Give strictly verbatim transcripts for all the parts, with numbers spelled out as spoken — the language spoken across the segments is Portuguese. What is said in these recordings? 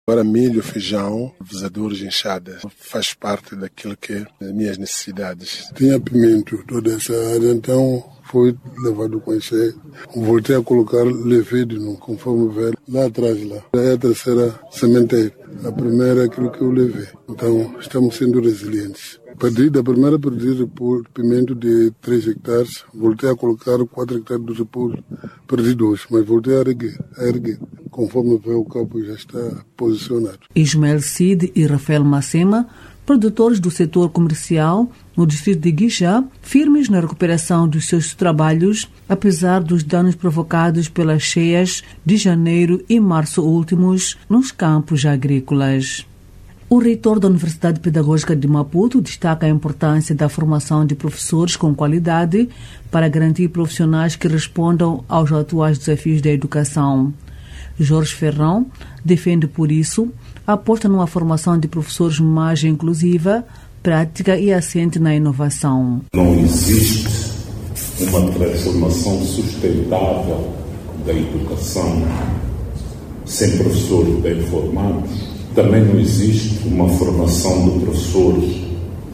Agora milho, feijão, vesadores, enxadas. Faz parte daquilo que é as minhas necessidades. Tinha pimento, toda essa área, então foi levado com esse. Voltei a colocar, levei de novo, conforme velho, lá atrás lá. É a terceira sementeira. A primeira é aquilo que eu levei. Então, estamos sendo resilientes. Perdi, da primeira perdi por pimento de três hectares, voltei a colocar quatro hectares do repolho, perdi dois, mas voltei a erguer, a erguer. Conforme vê o campo já está posicionado. Ismael Cid e Rafael Macema, produtores do setor comercial no distrito de Guixá, firmes na recuperação dos seus trabalhos, apesar dos danos provocados pelas cheias de janeiro e março últimos nos campos agrícolas. O reitor da Universidade Pedagógica de Maputo destaca a importância da formação de professores com qualidade para garantir profissionais que respondam aos atuais desafios da educação. Jorge Ferrão defende, por isso, a aposta numa formação de professores mais inclusiva, prática e assente na inovação. Não existe uma transformação sustentável da educação sem professores bem formados. Também não existe uma formação de professores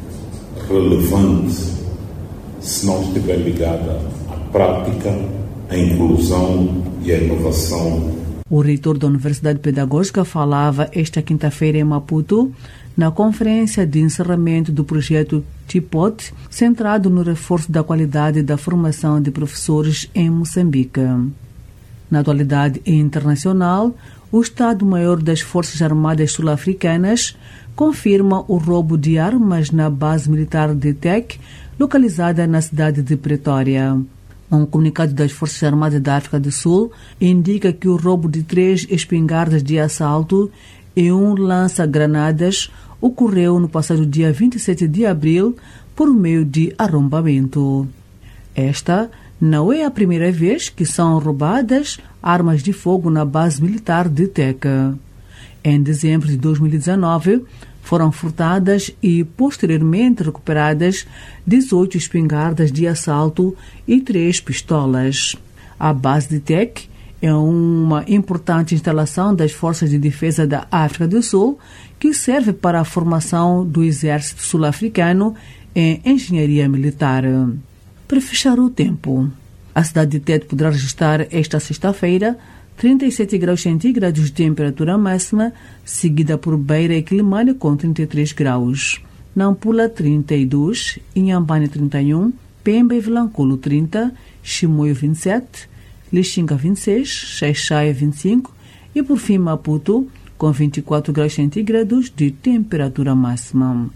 relevante se não estiver ligada à prática, à inclusão e à inovação. O reitor da Universidade Pedagógica falava esta quinta-feira em Maputo na conferência de encerramento do projeto T I P O T, centrado no reforço da qualidade da formação de professores em Moçambique. Na atualidade internacional, o Estado-Maior das Forças Armadas Sul-Africanas confirma o roubo de armas na base militar de Tec, localizada na cidade de Pretória. Um comunicado das Forças Armadas da África do Sul indica que o roubo de três espingardas de assalto e um lança-granadas ocorreu no passado dia vinte e sete de abril por meio de arrombamento. Esta não é a primeira vez que são roubadas armas de fogo na base militar de Teca. Em dezembro de dois mil e dezenove, foram furtadas e posteriormente recuperadas dezoito espingardas de assalto e três pistolas. A base de Tec é uma importante instalação das Forças de Defesa da África do Sul que serve para a formação do Exército Sul-Africano em engenharia militar. Para fechar o tempo, a cidade de Tete poderá registrar esta sexta-feira trinta e sete graus centígrados de temperatura máxima, seguida por Beira e Quilimane com trinta e três graus. Nampula trinta e dois, Inhambane trinta e um, Pemba e Vilanculo trinta, Chimoio vinte e sete, Lixinga vinte e seis, Xaixaia vinte e cinco e por fim Maputo com vinte e quatro graus centígrados de temperatura máxima.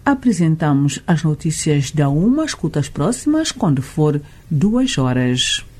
Apresentamos as notícias da UMA, escuta as próximas quando for duas horas.